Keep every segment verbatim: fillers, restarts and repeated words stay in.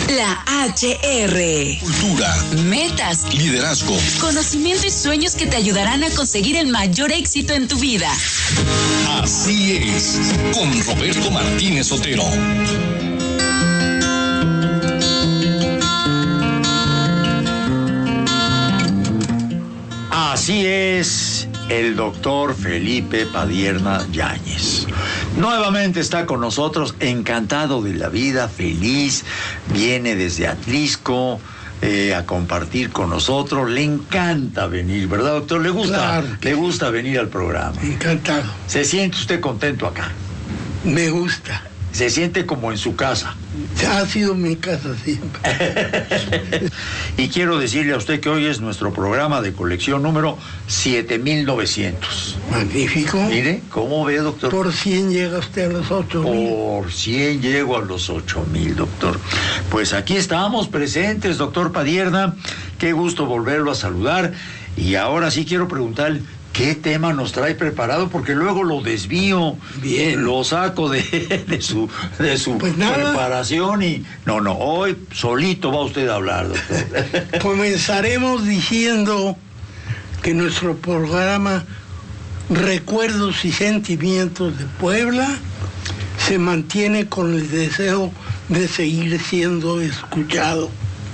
La H R. Cultura, metas, liderazgo, conocimiento y sueños que te ayudarán a conseguir el mayor éxito en tu vida. Así es, con Roberto Martínez Otero. Así es, el doctor Felipe Padierna Yáñez. Nuevamente está con nosotros, encantado de la vida, feliz, viene desde Atlisco eh, a compartir con nosotros. Le encanta venir, ¿verdad, doctor? ¿Le gusta, claro. le gusta venir al programa? Encantado. ¿Se siente usted contento acá? Me gusta. ¿Se siente como en su casa? Ha sido mi casa siempre. Y quiero decirle a usted que hoy es nuestro programa de colección número siete mil novecientos. Magnífico. Mire, ¿cómo ve, doctor? Por cien llega usted a los ocho mil. Por cien llego a los ocho mil, doctor. Pues aquí estamos presentes, doctor Padierna. Qué gusto volverlo a saludar. Y ahora sí quiero preguntarle, ¿qué tema nos trae preparado? Porque luego lo desvío. Bien. Lo saco de, de su, de su pues nada. preparación y... No, no, hoy solito va usted a hablar, doctor. Comenzaremos diciendo que nuestro programa Recuerdos y Sentimientos de Puebla se mantiene con el deseo de seguir siendo escuchado.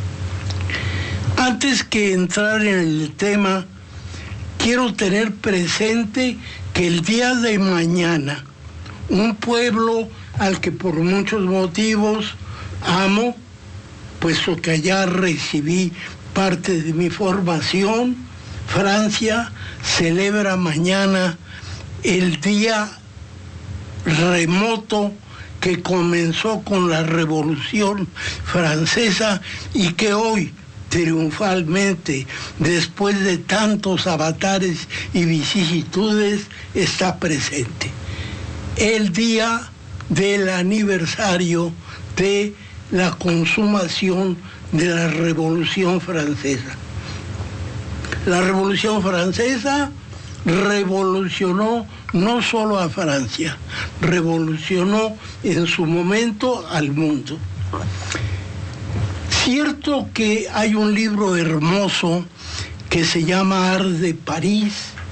Antes que entrar en el tema, quiero tener presente que el día de mañana, un pueblo al que por muchos motivos amo, puesto que allá recibí parte de mi formación, Francia celebra mañana el día remoto que comenzó con la Revolución Francesa y que hoy, triunfalmente, después de tantos avatares y vicisitudes, está presente. El día del aniversario de la consumación de la Revolución Francesa. La Revolución Francesa revolucionó no solo a Francia, revolucionó en su momento al mundo. Cierto que hay un libro hermoso que se llama Ars de París,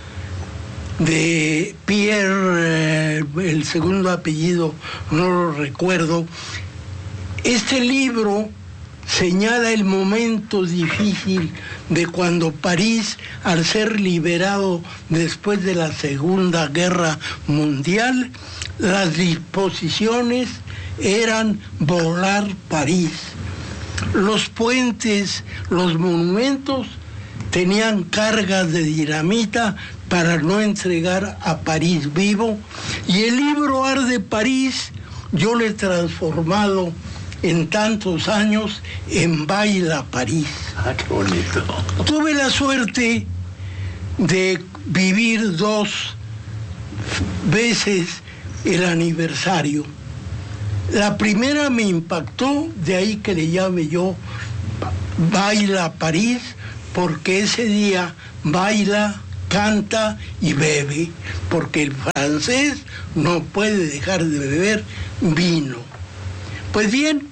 de Pierre, eh, el segundo apellido no lo recuerdo. Este libro señala el momento difícil de cuando París, al ser liberado después de la Segunda Guerra Mundial, las disposiciones eran volar París. Los puentes, los monumentos tenían cargas de dinamita para no entregar a París vivo. Y el libro Ars de París yo lo he transformado en tantos años en Baila París. Ah, qué bonito. Tuve la suerte de vivir dos veces el aniversario. La primera me impactó, de ahí que le llame yo Baila París, porque ese día baila, canta y bebe, porque el francés no puede dejar de beber vino. Pues bien,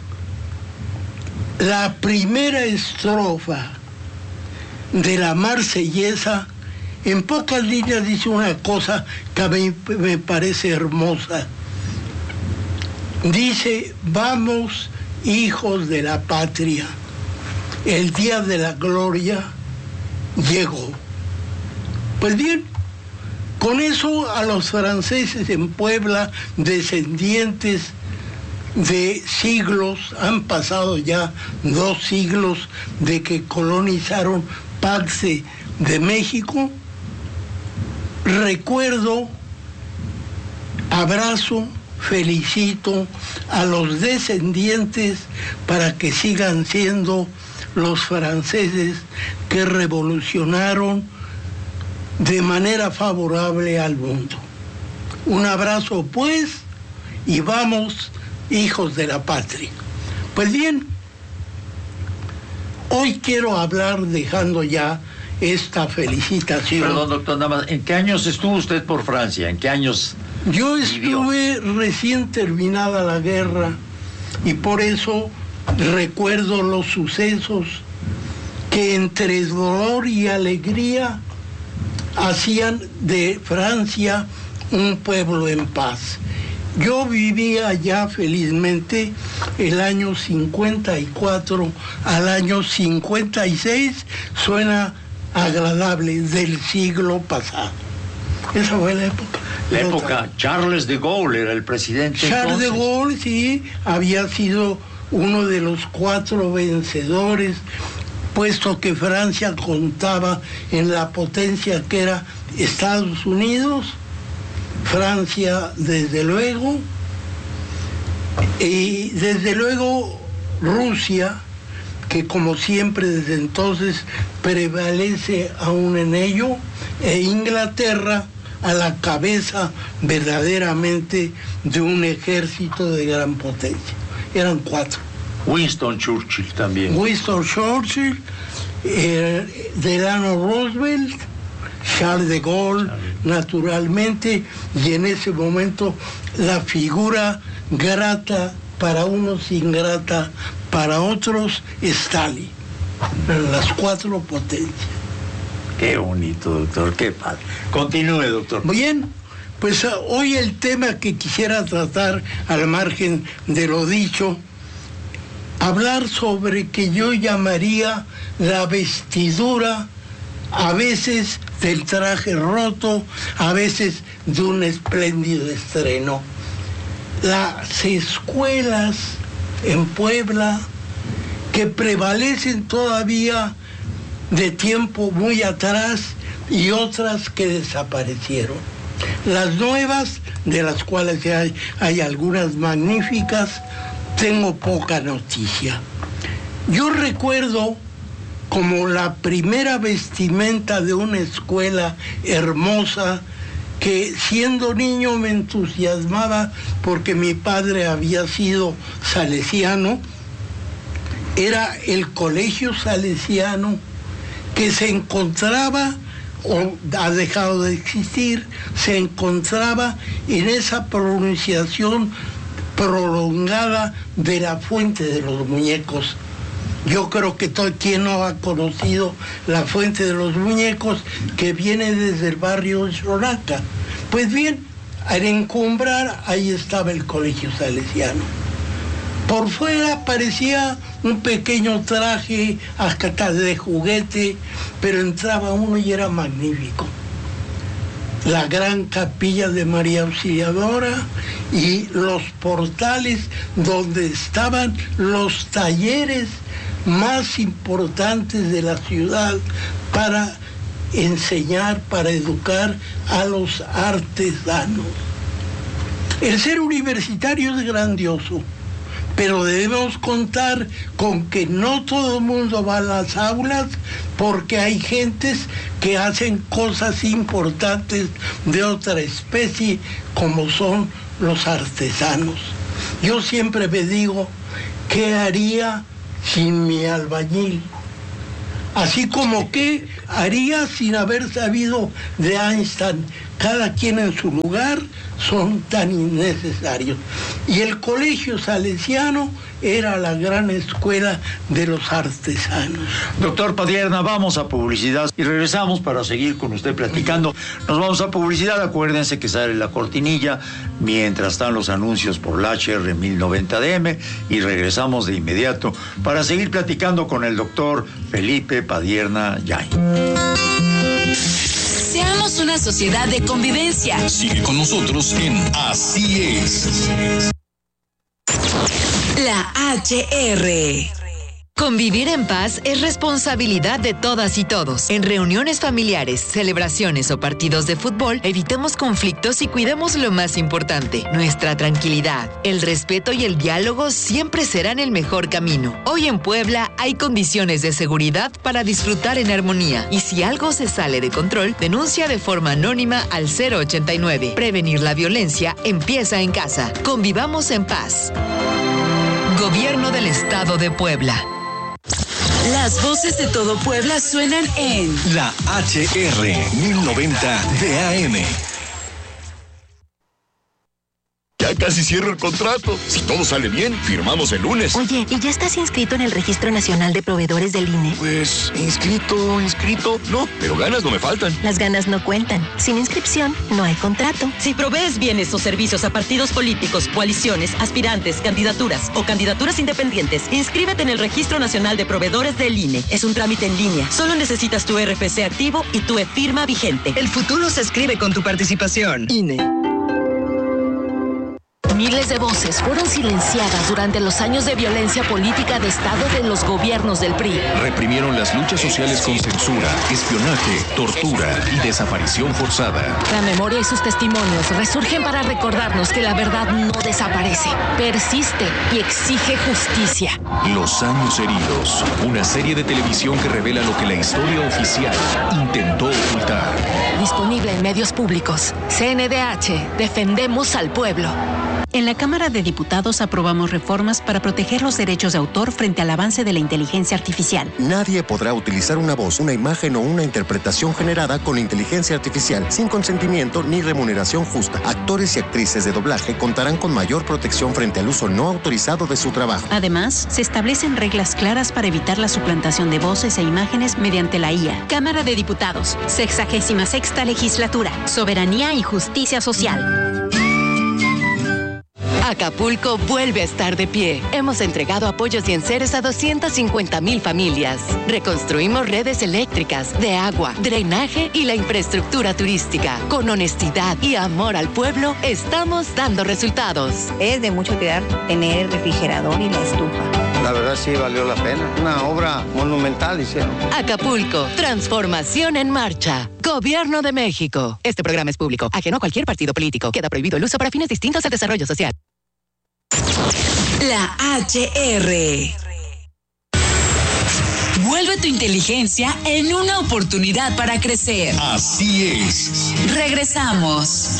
la primera estrofa de la Marsellesa, en pocas líneas dice una cosa que a mí me parece hermosa. Dice: vamos, hijos de la patria, el día de la gloria llegó. Pues bien, con eso a los franceses en Puebla, descendientes de siglos, han pasado ya dos siglos de que colonizaron parte de México, recuerdo, abrazo, felicito a los descendientes para que sigan siendo los franceses que revolucionaron de manera favorable al mundo. Un abrazo pues, y vamos, hijos de la patria. Pues bien, hoy quiero hablar, dejando ya esta felicitación. Perdón, doctor, nada más, ¿en qué años estuvo usted por Francia? ¿En qué años Yo vivió? estuve recién terminada la guerra y por eso recuerdo los sucesos que entre dolor y alegría hacían de Francia un pueblo en paz. Yo vivía allá felizmente el año cincuenta y cuatro al año cincuenta y seis, suena agradable, del siglo pasado. Esa fue la época. La época, Charles de Gaulle era el presidente. Charles entonces. de Gaulle, sí, había sido uno de los cuatro vencedores, puesto que Francia contaba en la potencia que era Estados Unidos, Francia desde luego, y desde luego Rusia, que como siempre desde entonces prevalece aún en ello, e Inglaterra a la cabeza verdaderamente de un ejército de gran potencia. Eran cuatro. Winston Churchill también. Winston Churchill, eh, Delano Roosevelt, Charles de Gaulle, naturalmente, y en ese momento la figura grata para unos, ingrata para otros, Stalin. Las cuatro potencias. Qué bonito, doctor, qué padre. Continúe, doctor. Bien, pues hoy el tema que quisiera tratar, al margen de lo dicho, hablar sobre que yo llamaría la vestidura, a veces del traje roto, a veces de un espléndido estreno. Las escuelas en Puebla que prevalecen todavía de tiempo muy atrás y otras que desaparecieron. Las nuevas, de las cuales hay, hay algunas magníficas, tengo poca noticia. Yo recuerdo como la primera vestimenta de una escuela hermosa que siendo niño me entusiasmaba porque mi padre había sido salesiano, era el Colegio Salesiano, que se encontraba, o ha dejado de existir, se encontraba en esa pronunciación prolongada de la Fuente de los Muñecos. Yo creo que todo quien no ha conocido la Fuente de los Muñecos, que viene desde el barrio de Xonaca. Pues bien, al encumbrar, ahí estaba el Colegio Salesiano. Por fuera parecía un pequeño traje hasta de juguete, pero entraba uno y era magnífico. La gran capilla de María Auxiliadora y los portales donde estaban los talleres más importantes de la ciudad para enseñar, para educar a los artesanos. El ser universitario es grandioso, pero debemos contar con que no todo el mundo va a las aulas, porque hay gentes que hacen cosas importantes de otra especie, como son los artesanos. Yo siempre me digo, ¿qué haría sin mi albañil? Así como qué haría sin haber sabido de Einstein. Cada quien en su lugar son tan innecesarios. Y el Colegio Salesiano era la gran escuela de los artesanos. Doctor Padierna, vamos a publicidad y regresamos para seguir con usted platicando. Nos vamos a publicidad, acuérdense que sale la cortinilla mientras están los anuncios por la H R mil noventa D M y regresamos de inmediato para seguir platicando con el doctor Felipe Padierna Yáñez. Seamos una sociedad de convivencia. Sigue con nosotros en Así es. La H R. Convivir en paz es responsabilidad de todas y todos. En reuniones familiares, celebraciones o partidos de fútbol, evitemos conflictos y cuidemos lo más importante, nuestra tranquilidad. El respeto y el diálogo siempre serán el mejor camino. Hoy en Puebla hay condiciones de seguridad para disfrutar en armonía. Y si algo se sale de control, denuncia de forma anónima al cero ochenta y nueve. Prevenir la violencia empieza en casa. Convivamos en paz. Gobierno del Estado de Puebla. Las voces de todo Puebla suenan en La H R mil noventa D A M. Ya Ya casi cierro el contrato. Si todo sale bien, firmamos el lunes. Oye, ¿y ya estás inscrito en el Registro Nacional de Proveedores del I N E? Pues, inscrito, inscrito, no, pero ganas no me faltan. Las ganas no cuentan. Sin inscripción, no hay contrato. Si provees bienes o servicios a partidos políticos, coaliciones, aspirantes, candidaturas o candidaturas independientes, inscríbete en el Registro Nacional de Proveedores del I N E. Es un trámite en línea. Solo necesitas tu R F C activo y tu e-firma vigente. El futuro se escribe con tu participación. I N E. Miles de voces fueron silenciadas durante los años de violencia política de Estado de los gobiernos del P R I. Reprimieron las luchas sociales con censura, espionaje, tortura y desaparición forzada. La memoria y sus testimonios resurgen para recordarnos que la verdad no desaparece, persiste y exige justicia. Los años heridos, una serie de televisión que revela lo que la historia oficial intentó ocultar. Disponible en medios públicos. C N D H, defendemos al pueblo. En la Cámara de Diputados aprobamos reformas para proteger los derechos de autor frente al avance de la inteligencia artificial. Nadie podrá utilizar una voz, una imagen o una interpretación generada con inteligencia artificial sin consentimiento ni remuneración justa. Actores y actrices de doblaje contarán con mayor protección frente al uso no autorizado de su trabajo. Además, se establecen reglas claras para evitar la suplantación de voces e imágenes mediante la I A. Cámara de Diputados, sexagésima sexta legislatura, soberanía y justicia social. Acapulco vuelve a estar de pie. Hemos entregado apoyos y enseres a doscientas cincuenta mil familias. Reconstruimos redes eléctricas, de agua, drenaje y la infraestructura turística. Con honestidad y amor al pueblo, estamos dando resultados. Es de mucho cuidar tener el refrigerador y la estufa. La verdad sí valió la pena. Una obra monumental hicieron. Acapulco, transformación en marcha. Gobierno de México. Este programa es público, ajeno a cualquier partido político. Queda prohibido el uso para fines distintos al desarrollo social. La H R. Vuelve tu inteligencia en una oportunidad para crecer. Así es. Regresamos.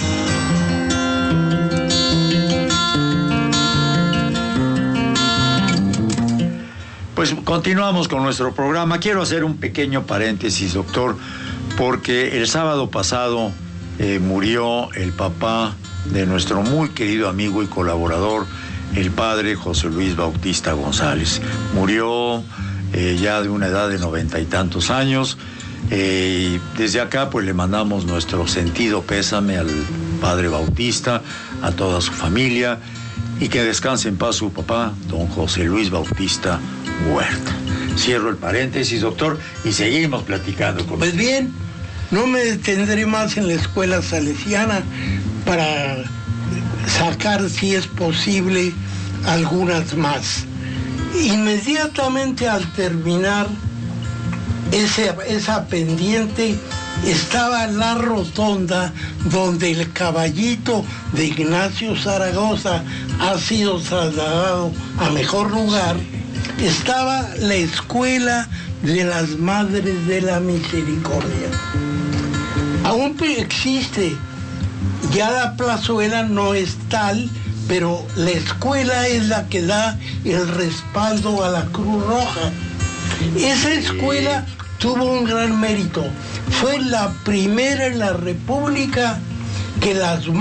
Pues continuamos con nuestro programa. Quiero hacer un pequeño paréntesis, doctor, porque el sábado pasado eh, murió el papá de nuestro muy querido amigo y colaborador, el padre José Luis Bautista González. Murió eh, ya de una edad de noventa y tantos años. Eh, y desde acá pues le mandamos nuestro sentido pésame al padre Bautista, a toda su familia, y que descanse en paz su papá, don José Luis Bautista Huerta. Cierro el paréntesis, doctor, y seguimos platicando con Pues bien, no me detendré más en la escuela salesiana para sacar, si es posible, algunas más. Inmediatamente al terminar ese, esa pendiente estaba la rotonda donde el caballito de Ignacio Zaragoza ha sido trasladado a mejor lugar. Estaba la escuela de las Madres de la Misericordia. Aún existe. Ya la plazuela no es tal, pero la escuela es la que da el respaldo a la Cruz Roja. Esa escuela tuvo un gran mérito. Fue la primera en la República que las